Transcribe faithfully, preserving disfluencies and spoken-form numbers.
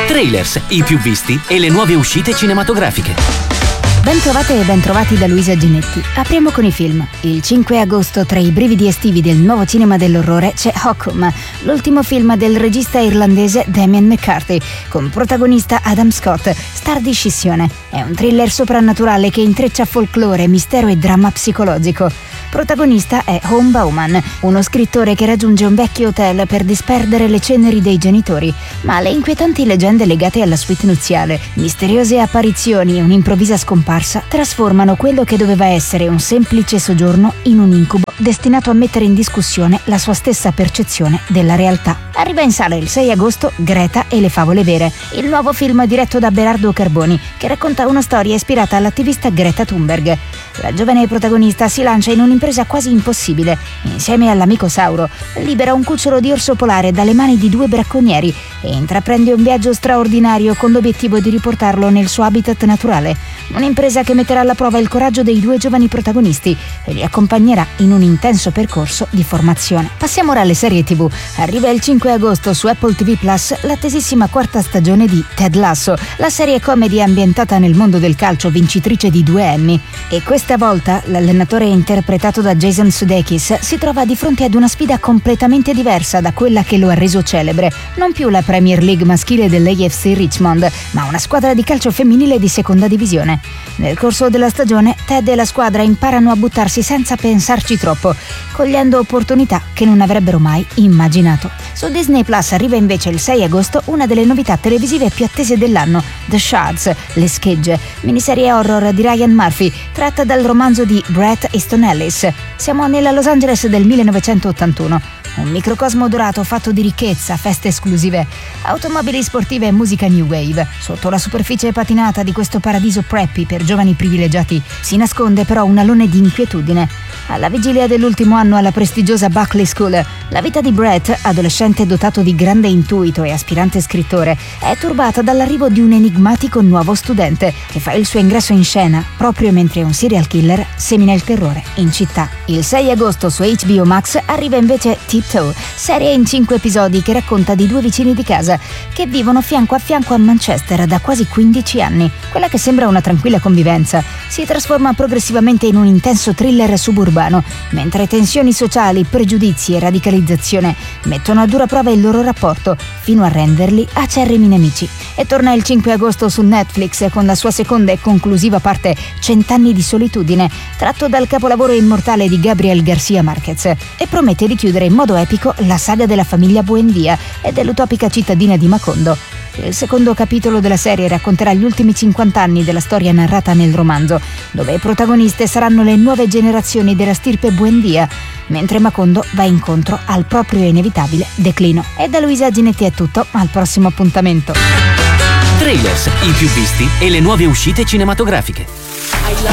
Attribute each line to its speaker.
Speaker 1: Trailers, i più visti e le nuove uscite cinematografiche.
Speaker 2: Ben trovate e ben trovati da Luisa Ginetti. Apriamo con i film. Il cinque agosto, tra i brividi estivi del nuovo cinema dell'orrore, c'è Hockum, l'ultimo film del regista irlandese Damien McCarthy, con protagonista Adam Scott, star di scissione. È un thriller soprannaturale che intreccia folklore, mistero e dramma psicologico. Protagonista è Home Bauman, uno scrittore che raggiunge un vecchio hotel per disperdere le ceneri dei genitori, ma le inquietanti leggende legate alla suite nuziale, misteriose apparizioni e un'improvvisa scomparsa trasformano quello che doveva essere un semplice soggiorno in un incubo destinato a mettere in discussione la sua stessa percezione della realtà. Arriva in sala il sei agosto Greta e le favole vere, il nuovo film diretto da Berardo Carboni, che racconta una storia ispirata all'attivista Greta Thunberg. La giovane protagonista si lancia in un'impresa quasi impossibile. Insieme all'amico Sauro, libera un cucciolo di orso polare dalle mani di due bracconieri e intraprende un viaggio straordinario con l'obiettivo di riportarlo nel suo habitat naturale. Un'impresa che metterà alla prova il coraggio dei due giovani protagonisti e li accompagnerà in un intenso percorso di formazione. Passiamo ora alle serie tivù. Arriva il cinque agosto su Apple ti vu Plus l'attesissima quarta stagione di Ted Lasso, la serie comedy ambientata nel mondo del calcio, vincitrice di due Emmy. E questa volta l'allenatore interpretato da Jason Sudeikis si trova di fronte ad una sfida completamente diversa da quella che lo ha reso celebre. Non più la Premier League maschile dell'A F C Richmond, ma una squadra di calcio femminile di seconda divisione. Nel corso della stagione, Ted e la squadra imparano a buttarsi senza pensarci troppo, cogliendo opportunità che non avrebbero mai immaginato. Su Disney Plus arriva invece il sei agosto una delle novità televisive più attese dell'anno, The Shards, Le Schegge, miniserie horror di Ryan Murphy, tratta dal romanzo di Bret Easton Ellis. Siamo nella Los Angeles del millenovecentottantuno. Un microcosmo dorato fatto di ricchezza, feste esclusive, automobili sportive e musica new wave. Sotto la superficie patinata di questo paradiso preppy per giovani privilegiati si nasconde però un alone di inquietudine. Alla vigilia dell'ultimo anno alla prestigiosa Buckley School, la vita di Brett, adolescente dotato di grande intuito e aspirante scrittore, è turbata dall'arrivo di un enigmatico nuovo studente che fa il suo ingresso in scena proprio mentre un serial killer semina il terrore in città. Il sei agosto su H B O Max arriva invece Tiptoe, serie in cinque episodi che racconta di due vicini di casa che vivono fianco a fianco a Manchester da quasi quindici anni. Quella che sembra una tranquilla convivenza si trasforma progressivamente in un intenso thriller suburbano, mentre tensioni sociali, pregiudizi e radicalizzazione mettono a dura prova il loro rapporto, fino a renderli acerrimi nemici. E torna il cinque agosto su Netflix con la sua seconda e conclusiva parte Cent'anni di solitudine, tratto dal capolavoro immortale di Gabriel García Márquez, e promette di chiudere in modo epico la saga della famiglia Buendia e dell'utopica cittadina di Macondo. Il secondo capitolo della serie racconterà gli ultimi cinquanta anni della storia narrata nel romanzo, dove protagoniste saranno le nuove generazioni della stirpe Buendia, mentre Macondo va incontro al proprio inevitabile declino. E da Luisa Ginetti è tutto, al prossimo appuntamento.
Speaker 1: Trailers, i più visti e le nuove uscite cinematografiche.